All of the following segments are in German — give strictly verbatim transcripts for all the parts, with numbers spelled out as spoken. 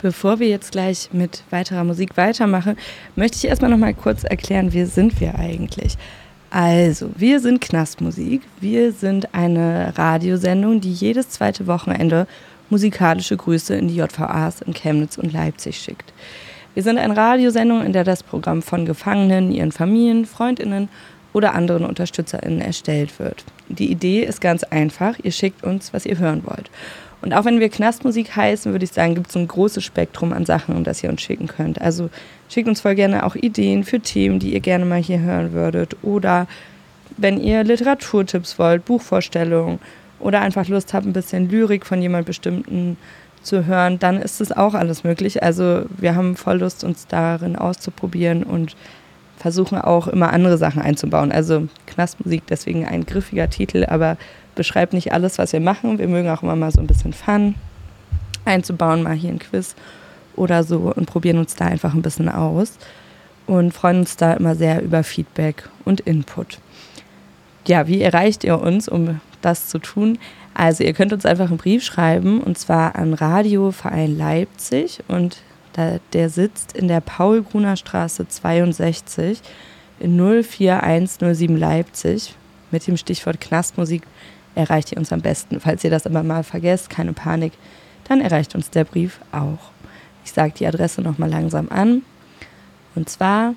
Bevor wir jetzt gleich mit weiterer Musik weitermachen, möchte ich erstmal noch mal kurz erklären, wer sind wir eigentlich? Also, wir sind Knastmusik. Wir sind eine Radiosendung, die jedes zweite Wochenende musikalische Grüße in die J V As in Chemnitz und Leipzig schickt. Wir sind eine Radiosendung, in der das Programm von Gefangenen, ihren Familien, FreundInnen oder anderen UnterstützerInnen erstellt wird. Die Idee ist ganz einfach, ihr schickt uns, was ihr hören wollt. Und auch wenn wir Knastmusik heißen, würde ich sagen, gibt es ein großes Spektrum an Sachen, das ihr uns schicken könnt. Also schickt uns voll gerne auch Ideen für Themen, die ihr gerne mal hier hören würdet. Oder wenn ihr Literaturtipps wollt, Buchvorstellungen oder einfach Lust habt, ein bisschen Lyrik von jemand Bestimmten zu hören, dann ist das auch alles möglich. Also wir haben voll Lust, uns darin auszuprobieren und versuchen auch immer andere Sachen einzubauen. Also Knastmusik, deswegen ein griffiger Titel, aber beschreibt nicht alles, was wir machen. Wir mögen auch immer mal so ein bisschen Fun einzubauen, mal hier ein Quiz oder so und probieren uns da einfach ein bisschen aus und freuen uns da immer sehr über Feedback und Input. Ja, wie erreicht ihr uns, um das zu tun? Also ihr könnt uns einfach einen Brief schreiben und zwar an Radioverein Leipzig und da, der sitzt in der Paul-Gruner-Straße zweiundsechzig in null vier eins null sieben Leipzig. Mit dem Stichwort Knastmusik erreicht ihr uns am besten. Falls ihr das aber mal vergesst, keine Panik, dann erreicht uns der Brief auch. Ich sage die Adresse nochmal langsam an. Und zwar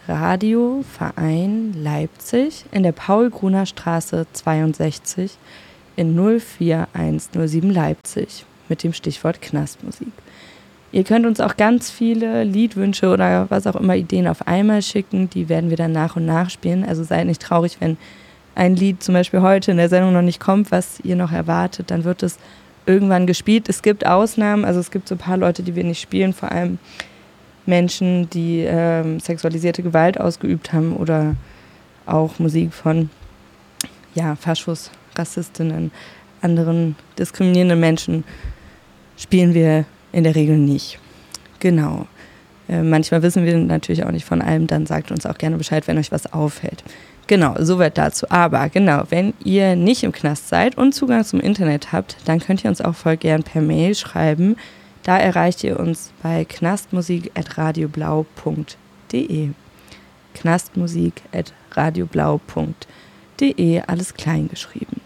Radioverein Leipzig in der Paul-Gruner-Straße zweiundsechzig in null vier eins null sieben Leipzig mit dem Stichwort Knastmusik. Ihr könnt uns auch ganz viele Liedwünsche oder was auch immer Ideen auf einmal schicken. Die werden wir dann nach und nach spielen. Also seid nicht traurig, wenn ein Lied zum Beispiel heute in der Sendung noch nicht kommt, was ihr noch erwartet. Dann wird es irgendwann gespielt. Es gibt Ausnahmen. Also es gibt so ein paar Leute, die wir nicht spielen. Vor allem Menschen, die ähm, sexualisierte Gewalt ausgeübt haben oder auch Musik von ja, Faschos, Rassistinnen, anderen diskriminierenden Menschen spielen wir in der Regel nicht. Genau. Äh, manchmal wissen wir natürlich auch nicht von allem, dann sagt uns auch gerne Bescheid, wenn euch was auffällt. Genau, soweit dazu. Aber genau, wenn ihr nicht im Knast seid und Zugang zum Internet habt, dann könnt ihr uns auch voll gern per Mail schreiben. Da erreicht ihr uns bei knastmusik at radioblau punkt de. knastmusik at radioblau punkt de, alles klein geschrieben.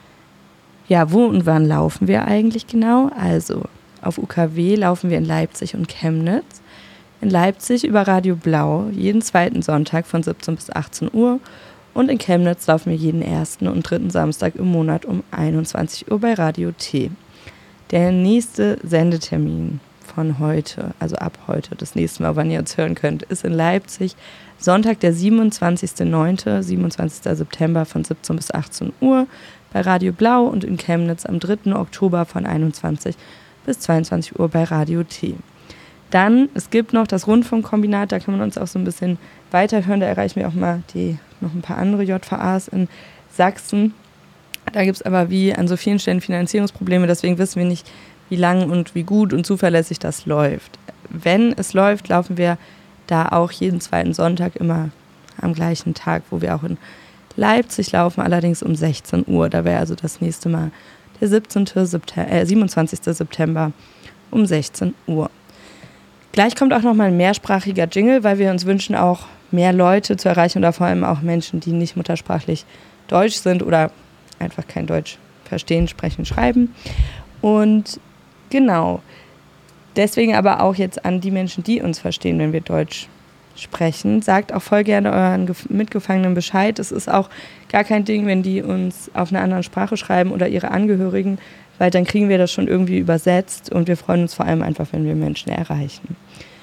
Ja, wo und wann laufen wir eigentlich genau? Also auf U K W laufen wir in Leipzig und Chemnitz. In Leipzig über Radio Blau jeden zweiten Sonntag von siebzehn bis achtzehn Uhr und in Chemnitz laufen wir jeden ersten und dritten Samstag im Monat um einundzwanzig Uhr bei Radio T. Der nächste Sendetermin von heute, also ab heute, das nächste Mal, wann ihr uns hören könnt, ist in Leipzig Sonntag, der siebenundzwanzigster neunter, siebenundzwanzigster September von siebzehn bis achtzehn Uhr bei Radio Blau und in Chemnitz am dritten Oktober von einundzwanzig bis zweiundzwanzig Uhr bei Radio T. Dann, es gibt noch das Rundfunkkombinat, da kann man uns auch so ein bisschen weiterhören, da erreichen wir auch mal die, noch ein paar andere J V As in Sachsen. Da gibt es aber wie an so vielen Stellen Finanzierungsprobleme, deswegen wissen wir nicht, wie lang und wie gut und zuverlässig das läuft. Wenn es läuft, laufen wir da auch jeden zweiten Sonntag immer am gleichen Tag, wo wir auch in Leipzig laufen, allerdings um sechzehn Uhr. Da wäre also das nächste Mal der siebzehnter September, äh, siebenundzwanzigster September um sechzehn Uhr. Gleich kommt auch nochmal ein mehrsprachiger Jingle, weil wir uns wünschen, auch mehr Leute zu erreichen oder vor allem auch Menschen, die nicht muttersprachlich Deutsch sind oder einfach kein Deutsch verstehen, sprechen, schreiben. Und genau, deswegen aber auch jetzt an die Menschen, die uns verstehen, wenn wir Deutsch sprechen, sagt auch voll gerne euren Mitgefangenen Bescheid. Es ist auch gar kein Ding, wenn die uns auf einer anderen Sprache schreiben oder ihre Angehörigen, weil dann kriegen wir das schon irgendwie übersetzt und wir freuen uns vor allem einfach, wenn wir Menschen erreichen.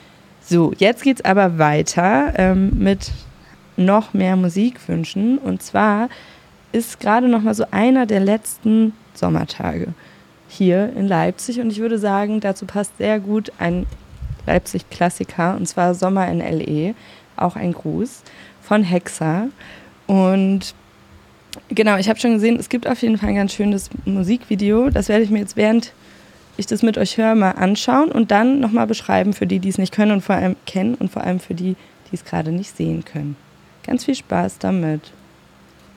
So, jetzt geht's aber weiter ähm, mit noch mehr Musikwünschen und zwar ist gerade noch mal so einer der letzten Sommertage hier in Leipzig und ich würde sagen, dazu passt sehr gut ein Leipzig-Klassiker, und zwar Sommer in L E, auch ein Gruß von Hexa. Und genau, ich habe schon gesehen, es gibt auf jeden Fall ein ganz schönes Musikvideo. Das werde ich mir jetzt, während ich das mit euch höre, mal anschauen und dann nochmal beschreiben für die, die es nicht können und vor allem kennen und vor allem für die, die es gerade nicht sehen können. Ganz viel Spaß damit.